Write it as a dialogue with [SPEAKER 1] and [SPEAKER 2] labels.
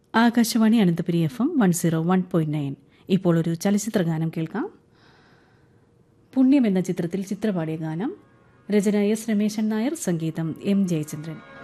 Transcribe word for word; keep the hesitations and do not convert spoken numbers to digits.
[SPEAKER 1] Akashvani Ananthapuri F M one zero one point nine. ഇപ്പോൾ ഒരു ചലച്ചിത്ര ഗാനം കേൾക്കാം. പുണ്യം എന്ന ചിത്രത്തിൽ ചിത്രപാടിയ ഗാനം. രചന എസ് രമേശൻ നായർ, സംഗീതം എം ജയചന്ദ്രൻ.